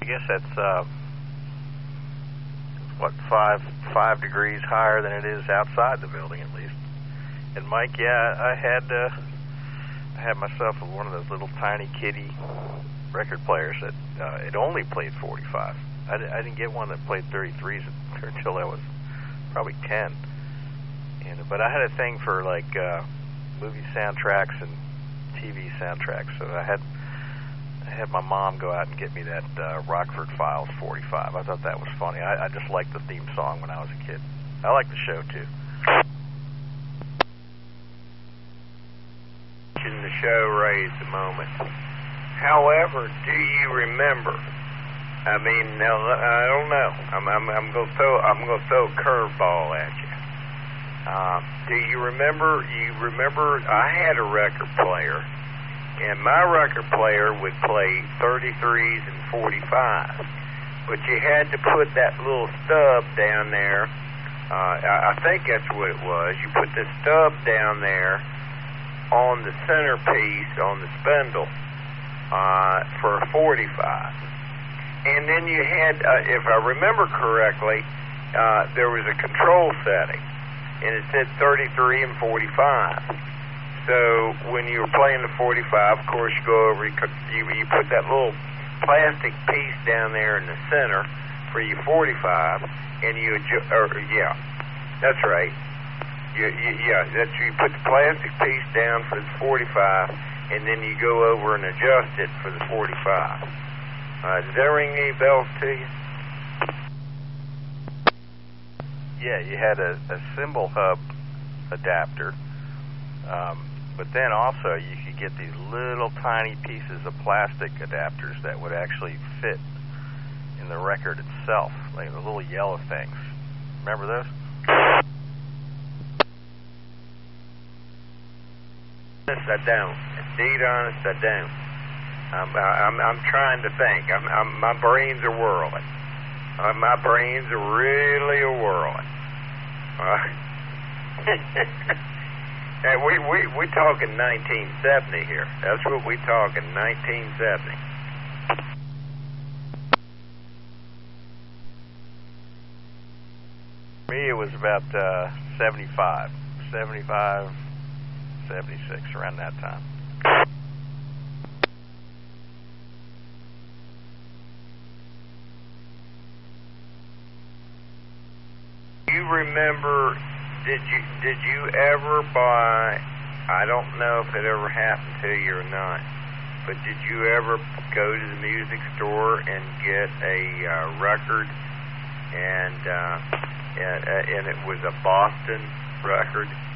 I guess that's what, five degrees higher than it is outside the building, at least. And Mike, yeah, I had myself one of those little tiny kitty record players that it only played 45. I didn't get one that played 33s until I was probably 10. But I had a thing for like movie soundtracks and TV soundtracks, so I had my mom go out and get me that Rockford Files 45. I thought that was funny. I just liked the theme song when I was a kid. I liked the show too. In the show raised a moment. However, do you remember? I mean, now I don't know. I'm gonna throw a curveball at you. Do you remember? I had a record player, and my record player would play 33s and 45s, but you had to put that little stub down there. I think that's what it was. You put the stub down there on the centerpiece, on the spindle, for a 45. And then you had, if I remember correctly, there was a control setting, and it said 33 and 45. So when you were playing the 45, of course, you go over, you put that little plastic piece down there in the center for your 45, and you that's right. You put the plastic piece down for the 45, and then you go over and adjust it for the 45. Does that ring any bells to you? Yeah, you had a cymbal hub adapter, but then also you could get these little tiny pieces of plastic adapters that would actually fit in the record itself, like the little yellow things. Remember those? Honest, I don't. Indeed, honest, I don't. I'm trying to think. My brains are whirling. My brains are really whirling. Hey, we talking 1970 here. That's what we talking, 1970. For me, it was about 75, 76, around that time. You remember, did you ever buy, I don't know if it ever happened to you or not, but did you ever go to the music store and get a record, and it was a Boston record,